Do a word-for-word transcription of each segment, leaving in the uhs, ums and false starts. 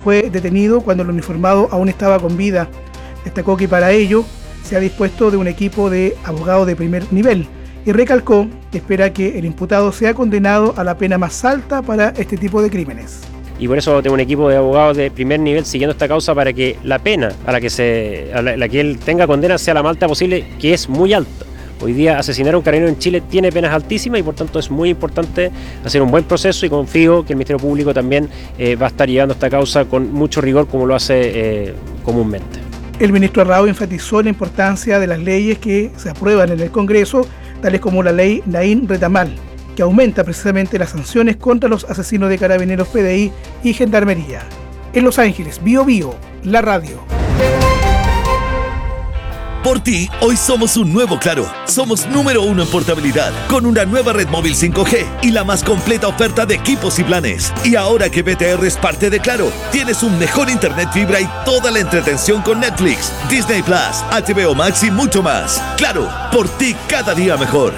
fue detenido cuando el uniformado aún estaba con vida. Destacó que para ello se ha dispuesto de un equipo de abogados de primer nivel y recalcó que espera que el imputado sea condenado a la pena más alta para este tipo de crímenes. Y por eso tengo un equipo de abogados de primer nivel siguiendo esta causa para que la pena a la que, se, a la, la que él tenga condena sea la más alta posible, que es muy alta. Hoy día asesinar a un carabinero en Chile tiene penas altísimas y por tanto es muy importante hacer un buen proceso y confío que el Ministerio Público también eh, va a estar llevando esta causa con mucho rigor como lo hace eh, comúnmente. El ministro Arrao enfatizó la importancia de las leyes que se aprueban en el Congreso, tales como la ley Naín Retamal, que aumenta precisamente las sanciones contra los asesinos de carabineros, P D I y Gendarmería. En Los Ángeles, Bio Bio, la radio. Por ti, hoy somos un nuevo Claro. Somos número uno en portabilidad, con una nueva red móvil cinco G y la más completa oferta de equipos y planes. Y ahora que B T R es parte de Claro, tienes un mejor internet fibra y toda la entretención con Netflix, Disney Plus, H B O Max y mucho más. Claro, por ti cada día mejor.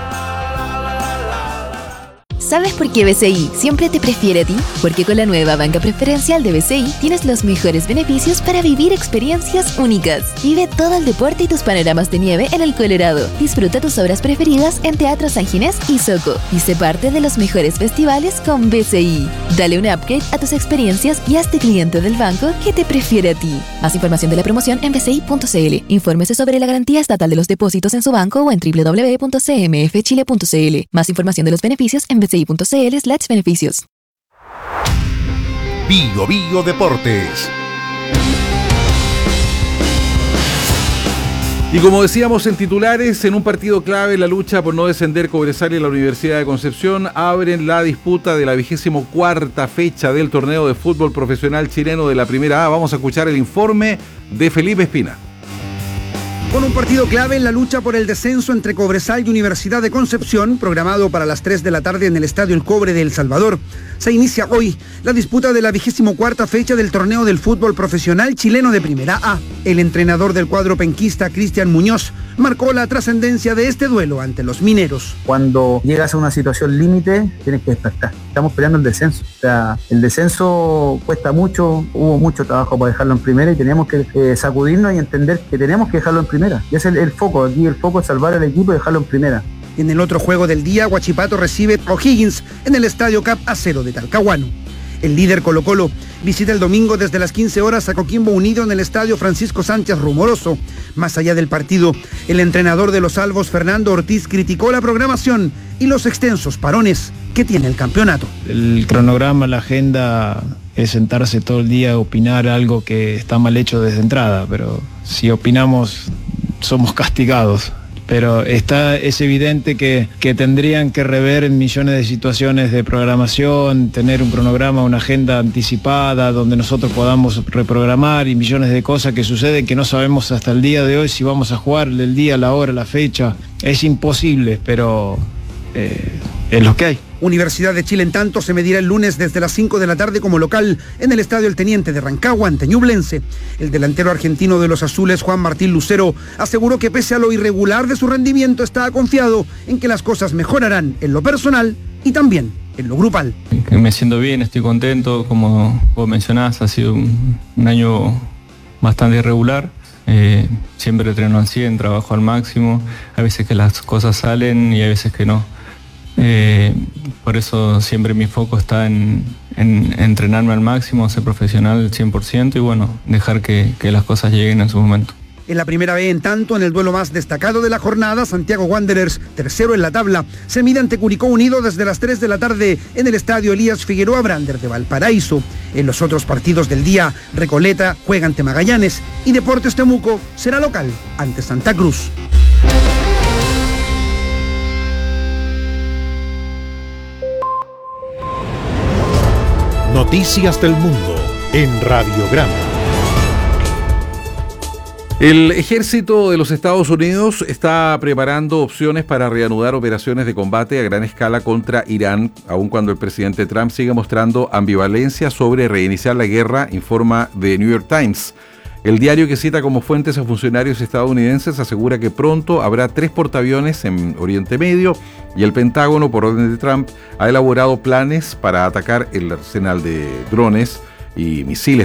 ¿Sabes por qué B C I siempre te prefiere a ti? Porque con la nueva banca preferencial de B C I tienes los mejores beneficios para vivir experiencias únicas. Vive todo el deporte y tus panoramas de nieve en el Colorado. Disfruta tus obras preferidas en Teatro San Ginés y Soco. Y sé parte de los mejores festivales con B C I. Dale un upgrade a tus experiencias y hazte cliente del banco que te prefiere a ti. Más información de la promoción en b c i punto c l. Infórmese sobre la garantía estatal de los depósitos en su banco o en w w w punto c m f chile punto c l. Más información de los beneficios en b c i punto c l slash beneficios. Bio Bio Deportes. Y como decíamos en titulares, en un partido clave en la lucha por no descender, Cobresal y la Universidad de Concepción abren la disputa de la vigésimo cuarta fecha del torneo de fútbol profesional chileno de la Primera A. Vamos a escuchar el informe de Felipe Espina. Con un partido clave en la lucha por el descenso entre Cobresal y Universidad de Concepción, programado para las tres de la tarde en el Estadio El Cobre de El Salvador, se inicia hoy la disputa de la vigésimo cuarta fecha del torneo del fútbol profesional chileno de Primera A. El entrenador del cuadro penquista, Cristian Muñoz, marcó la trascendencia de este duelo ante los mineros. Cuando llegas a una situación límite, tienes que despertar. Estamos peleando el descenso. O sea, el descenso cuesta mucho, hubo mucho trabajo para dejarlo en primera y tenemos que eh, sacudirnos y entender que tenemos que dejarlo en primera. Y ese es el, el foco, aquí el foco es salvar al equipo y dejarlo en primera. En el otro juego del día, Huachipato recibe a O'Higgins en el Estadio Cap Acero de Talcahuano. El líder Colo-Colo visita el domingo desde las quince horas a Coquimbo Unido en el Estadio Francisco Sánchez Rumoroso. Más allá del partido, el entrenador de los Albos, Fernando Ortiz, criticó la programación y los extensos parones que tiene el campeonato. El cronograma, la agenda es sentarse todo el día a opinar algo que está mal hecho desde entrada, pero si opinamos somos castigados. Pero está, es evidente que, que tendrían que rever en millones de situaciones de programación, tener un cronograma, una agenda anticipada donde nosotros podamos reprogramar y millones de cosas que suceden que no sabemos hasta el día de hoy si vamos a jugar el día, la hora, la fecha. Es imposible, pero eh, es lo que hay. Universidad de Chile, en tanto, se medirá el lunes desde las cinco de la tarde como local en el Estadio El Teniente de Rancagua ante Ñublense. El delantero argentino de los azules, Juan Martín Lucero, aseguró que pese a lo irregular de su rendimiento, está confiado en que las cosas mejorarán en lo personal y también en lo grupal. Me siento bien, estoy contento, como vos mencionás, ha sido un, un año bastante irregular. Eh, siempre entreno al cien, trabajo al máximo, hay veces que las cosas salen y hay veces que no. Eh, por eso siempre mi foco está en, en, en entrenarme al máximo, ser profesional al cien por ciento y bueno, dejar que, que las cosas lleguen en su momento. En la primera B, en tanto, en el duelo más destacado de la jornada, Santiago Wanderers, tercero en la tabla, se mide ante Curicó Unido desde las tres de la tarde en el Estadio Elías Figueroa Brander de Valparaíso. En los otros partidos del día, Recoleta juega ante Magallanes y Deportes Temuco será local ante Santa Cruz. Noticias del Mundo en Radiograma. El ejército de los Estados Unidos está preparando opciones para reanudar operaciones de combate a gran escala contra Irán, aun cuando el presidente Trump sigue mostrando ambivalencia sobre reiniciar la guerra, informa The New York Times. El diario, que cita como fuentes a funcionarios estadounidenses, asegura que pronto habrá tres portaaviones en Oriente Medio y el Pentágono, por orden de Trump, ha elaborado planes para atacar el arsenal de drones y misiles